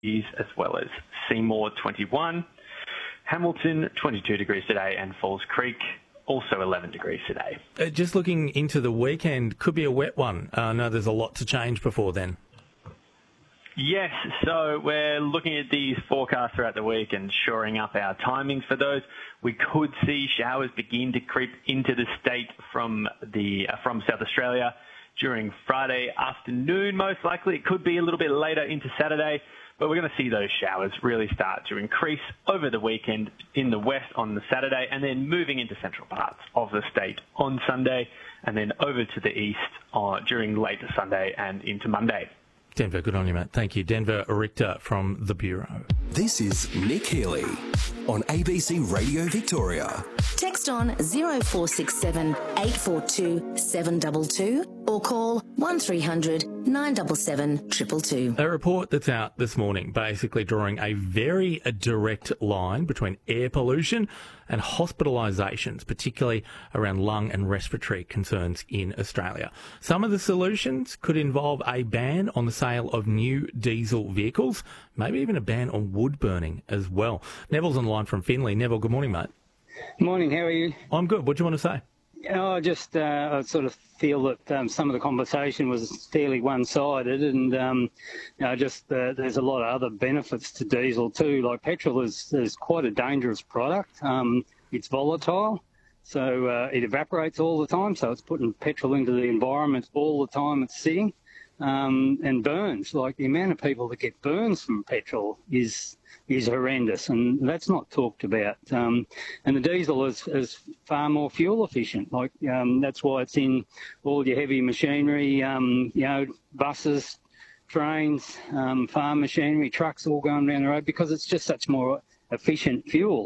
as well as Seymour 21, Hamilton 22 degrees today, and Falls Creek also 11 degrees today. Just looking into the weekend, could be a wet one. I know there's a lot to change before then. Yes, so we're looking at these forecasts throughout the week and shoring up our timings for those. We could see showers begin to creep into the state from South Australia during Friday afternoon, most likely. It could be a little bit later into Saturday, but we're going to see those showers really start to increase over the weekend in the west on the Saturday, and then moving into central parts of the state on Sunday, and then over to the east during late Sunday and into Monday. Denver, good on you, mate. Thank you. Denver Richter from The Bureau. This is Nick Healy on ABC Radio Victoria. Text on 0467 842 722 or call 1300 977 222. A report that's out this morning basically drawing a very direct line between air pollution and hospitalisations, particularly around lung and respiratory concerns in Australia. Some of the solutions could involve a ban on the sale of new diesel vehicles, maybe even a ban on wood burning as well. Neville's on the line from Finley. Neville, good morning, mate. Morning, how are you? I'm good. What do you want to say? I sort of feel that some of the conversation was fairly one-sided, and there's a lot of other benefits to diesel too. Like petrol is quite a dangerous product. It's volatile, so it evaporates all the time. So it's putting petrol into the environment all the time it's sitting, and burns. Like the amount of people that get burns from petrol is horrendous, and that's not talked about. And the diesel is far more fuel efficient. Like that's why it's in all your heavy machinery, buses, trains, farm machinery, trucks all going around the road, because it's just such more efficient fuel.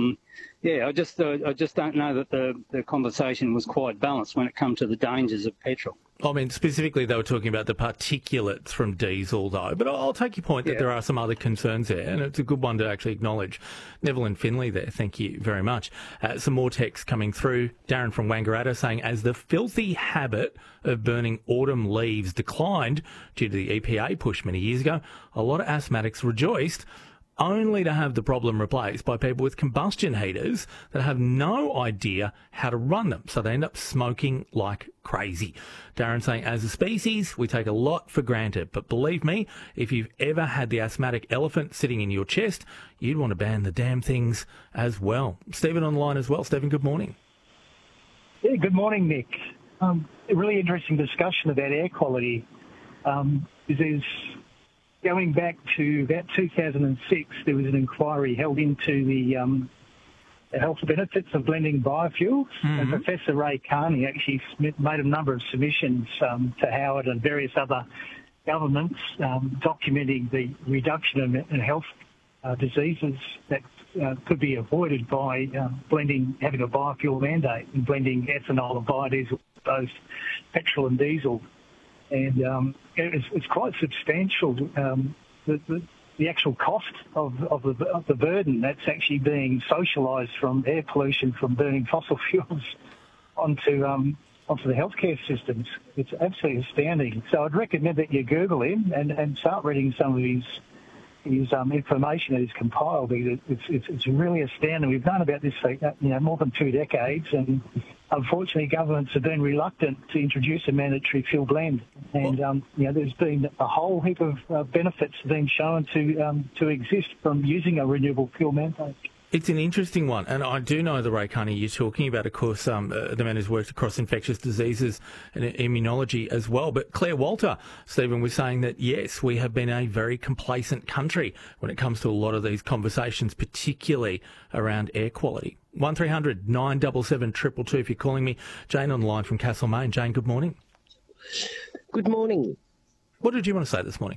I just don't know that the conversation was quite balanced when it comes to the dangers of petrol. I mean, specifically, they were talking about the particulates from diesel, though. But I'll take your point that there are some other concerns there, and it's a good one to actually acknowledge. Neville and Finley there, thank you very much. Some more text coming through. Darren from Wangaratta saying, as the filthy habit of burning autumn leaves declined due to the EPA push many years ago, a lot of asthmatics rejoiced, only to have the problem replaced by people with combustion heaters that have no idea how to run them. So they end up smoking like crazy. Darren saying, as a species, we take a lot for granted. But believe me, if you've ever had the asthmatic elephant sitting in your chest, you'd want to ban the damn things as well. Stephen on the line as well. Stephen, good morning. Yeah, good morning, Nick. A really interesting discussion about air quality. Going back to about 2006, there was an inquiry held into the health benefits of blending biofuels. Mm-hmm. And Professor Ray Carney actually made a number of submissions to Howard and various other governments documenting the reduction in health diseases that could be avoided by having a biofuel mandate and blending ethanol and biodiesel, both petrol and diesel. And it's quite substantial, the actual cost of the burden that's actually being socialised from air pollution from burning fossil fuels onto the healthcare systems. It's absolutely astounding. So I'd recommend that you Google him and start reading some of his information that he's compiled. It's really astounding. We've known about this for more than 2 decades, and unfortunately governments have been reluctant to introduce a mandatory fuel blend. And there's been a whole heap of benefits being shown to exist from using a renewable fuel mandate. It's an interesting one, and I do know the Ray Carney you're talking about, of course, the man who's worked across infectious diseases and immunology as well. But Claire Walter, Stephen, was saying that, yes, we have been a very complacent country when it comes to a lot of these conversations, particularly around air quality. 1300 977 222 if you're calling me. Jane on the line from Castlemaine. Jane, good morning. Good morning. What did you want to say this morning?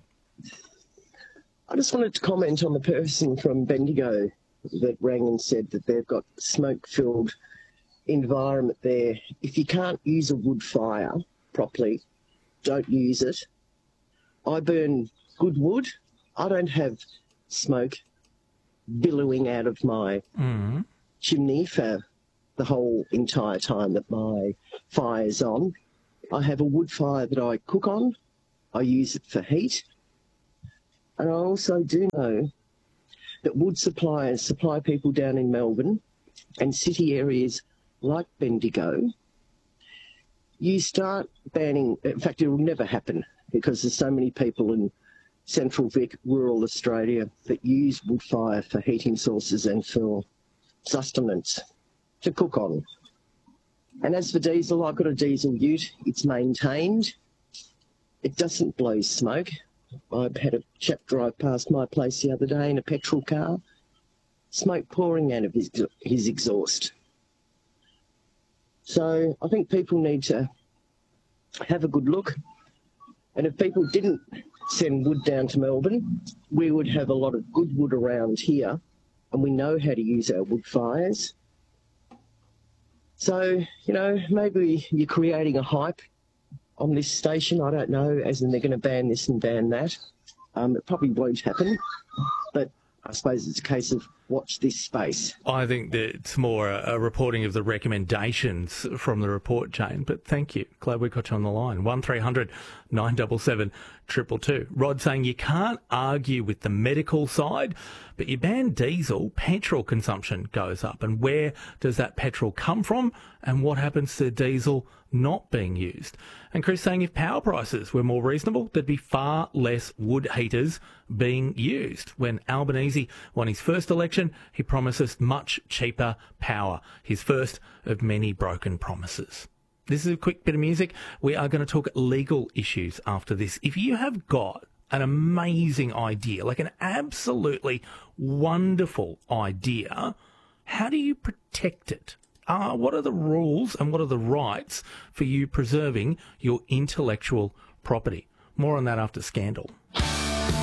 I just wanted to comment on the person from Bendigo that rang and said that they've got smoke-filled environment there. If you can't use a wood fire properly, don't use it. I burn good wood. I don't have smoke billowing out of my chimney for the whole entire time that my fire's on. I have a wood fire that I cook on. I use it for heat. And I also do know that wood suppliers supply people down in Melbourne and city areas like Bendigo. You start banning, in fact, it will never happen because there's so many people in Central Vic, rural Australia, that use wood fire for heating sources and for sustenance to cook on. And as for diesel, I've got a diesel ute. It's maintained. It doesn't blow smoke. I had a chap drive past my place the other day in a petrol car, smoke pouring out of his exhaust. So I think people need to have a good look. And if people didn't send wood down to Melbourne, we would have a lot of good wood around here, and we know how to use our wood fires. So, maybe you're creating a hype on this station, I don't know, as in they're going to ban this and ban that. It probably won't happen, but I suppose it's a case of watch this space. I think that it's more a reporting of the recommendations from the report, Jane, but thank you. Glad we got you on the line. 1300 977 222. Rod saying you can't argue with the medical side, but you ban diesel, petrol consumption goes up. And where does that petrol come from? And what happens to diesel not being used? And Chris saying if power prices were more reasonable, there'd be far less wood heaters being used. When Albanese won his first election, he promised us much cheaper power. His first of many broken promises. This is a quick bit of music. We are going to talk legal issues after this. If you have got an amazing idea, like an absolutely wonderful idea, how do you protect it? What are the rules and what are the rights for you preserving your intellectual property? More on that after Scandal.